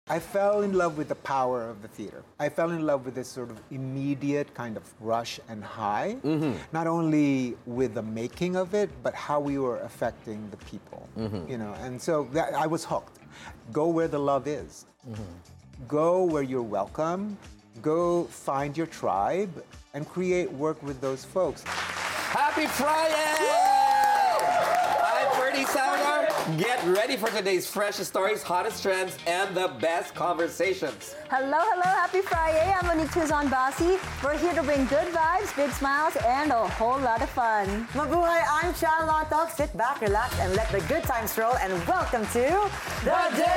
I fell in love with the power of the theater. I fell in love with this sort of immediate kind of rush and high, not only with the making of it, but how we were affecting the people, and so I was hooked. Go where the love is. Go where you're welcome. Go find your tribe and create work with those folks. Happy Friday! I'm Ferdy Salazar. Get ready for today's freshest stories, hottest trends, and the best conversations. Hello, happy Friday. I'm Monique Tuzon Basi. We're here to bring good vibes, big smiles, and a whole lot of fun. Mabuhay, I'm Charlotte. Sit back, relax, and let the good times roll. And welcome to The Day